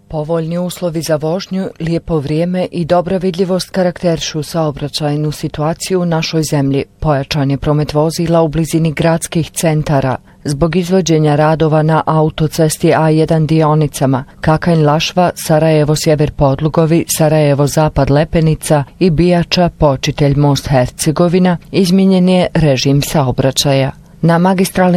Povoljni uslovi za vožnju, lijepo vrijeme i dobra vidljivost karakterišu saobraćajnu situaciju u našoj zemlji. Pojačan je promet vozila u blizini gradskih centara. Zbog izvođenja radova na autocesti A1 dionicama Kakanj-Lašva, Sarajevo-Sjever Podlugovi, Sarajevo-Zapad Lepenica i Bijača-Počitelj Most Hercegovina izmijenjen je režim saobraćaja. Na magistralnim